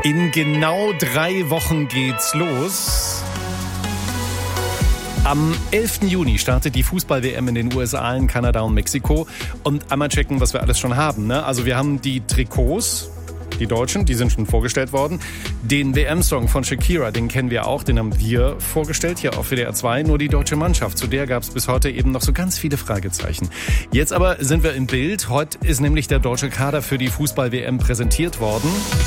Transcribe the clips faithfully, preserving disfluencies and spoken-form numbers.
In genau drei Wochen geht's los. Am elften Juni startet die Fußball-W M in den U S A, in Kanada und Mexiko. Und einmal checken, was wir alles schon haben. Ne? Also wir haben die Trikots, die Deutschen, die sind schon vorgestellt worden. Den W M-Song von Shakira, den kennen wir auch, den haben wir vorgestellt, hier auf W D R zwei. Nur die deutsche Mannschaft, zu der gab es bis heute eben noch so ganz viele Fragezeichen. Jetzt aber sind wir im Bild. Heute ist nämlich der deutsche Kader für die Fußball-W M präsentiert worden.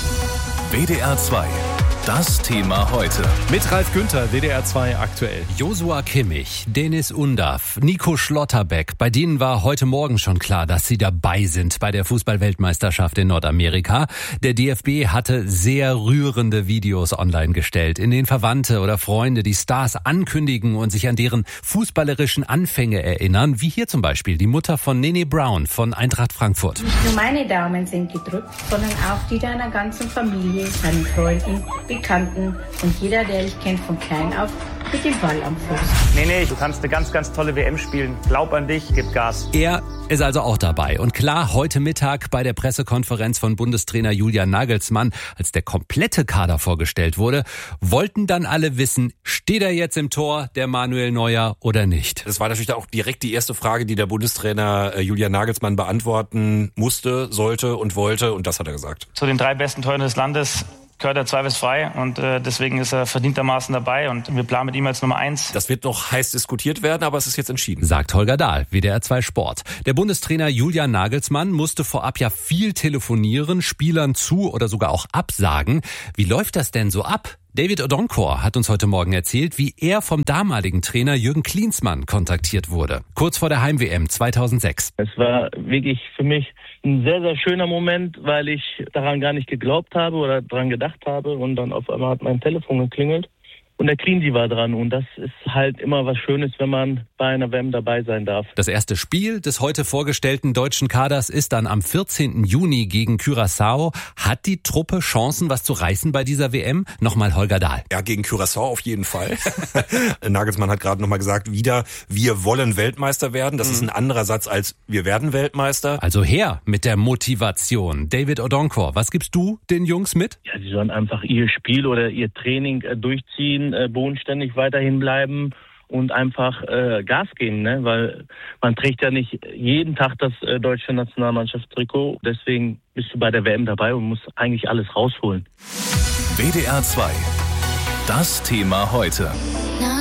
W D R zwei. Das Thema heute. Mit Ralf Günther, W D R zwei aktuell. Joshua Kimmich, Deniz Undav, Nico Schlotterbeck. Bei denen war heute Morgen schon klar, dass sie dabei sind bei der Fußball-Weltmeisterschaft in Nordamerika. Der D F B hatte sehr rührende Videos online gestellt, in denen Verwandte oder Freunde die Stars ankündigen und sich an deren fußballerischen Anfänge erinnern. Wie hier zum Beispiel die Mutter von Nene Brown von Eintracht Frankfurt. Nicht nur meine Daumen sind gedrückt, sondern auch die deiner ganzen Familie, deinen Freunden, Bekannten und jeder, der dich kennt von klein auf, mit dem Ball am Fuß. Nee, nee, du kannst eine ganz, ganz tolle W M spielen. Glaub an dich, gib Gas. Er ist also auch dabei. Und klar, heute Mittag bei der Pressekonferenz von Bundestrainer Julian Nagelsmann, als der komplette Kader vorgestellt wurde, wollten dann alle wissen, steht er jetzt im Tor, der Manuel Neuer, oder nicht? Das war natürlich auch direkt die erste Frage, die der Bundestrainer Julian Nagelsmann beantworten musste, sollte und wollte. Und das hat er gesagt. Zu den drei besten Toren des Landes gehört er zweifelsfrei und äh, deswegen ist er verdientermaßen dabei und wir planen mit ihm als Nummer eins. Das wird noch heiß diskutiert werden, aber es ist jetzt entschieden. Sagt Holger Dahl, W D R zwei Sport. Der Bundestrainer Julian Nagelsmann musste vorab ja viel telefonieren, Spielern zu oder sogar auch absagen. Wie läuft das denn so ab? David Odonkor hat uns heute Morgen erzählt, wie er vom damaligen Trainer Jürgen Klinsmann kontaktiert wurde. Kurz vor der Heim-W M zweitausendsechs. Es war wirklich für mich ein sehr, sehr schöner Moment, weil ich daran gar nicht geglaubt habe oder daran gedacht habe. Und dann auf einmal hat mein Telefon geklingelt und der Cleansy war dran. Und das ist halt immer was Schönes, wenn man bei einer W M dabei sein darf. Das erste Spiel des heute vorgestellten deutschen Kaders ist dann am vierzehnten Juni gegen Curaçao. Hat die Truppe Chancen, was zu reißen bei dieser W M? Nochmal Holger Dahl. Ja, gegen Curaçao auf jeden Fall. Nagelsmann hat gerade nochmal gesagt, wieder, wir wollen Weltmeister werden. Das mhm. ist ein anderer Satz als wir werden Weltmeister. Also her mit der Motivation. David Odonkor, was gibst du den Jungs mit? Ja, sie sollen einfach ihr Spiel oder ihr Training äh, durchziehen, äh, bodenständig weiterhin bleiben und einfach äh, Gas geben, ne? Weil man trägt ja nicht jeden Tag das äh, deutsche Nationalmannschaftstrikot. Deswegen bist du bei der W M dabei und musst eigentlich alles rausholen. W D R zwei. Das Thema heute.